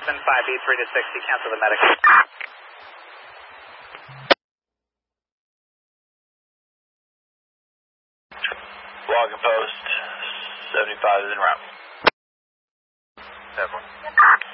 5B3 to 60, cancel the medic. Log and post, 75 is en route. 7.